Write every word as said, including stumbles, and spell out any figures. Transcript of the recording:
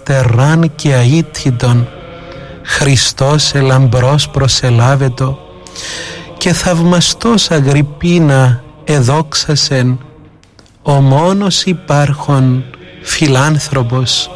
φτεράν και αίτητον, Χριστός ελαμπρός προσελάβετο, και θαυμαστός Αγρυππίνα εδόξασεν, ο μόνος υπάρχον φιλάνθρωπος,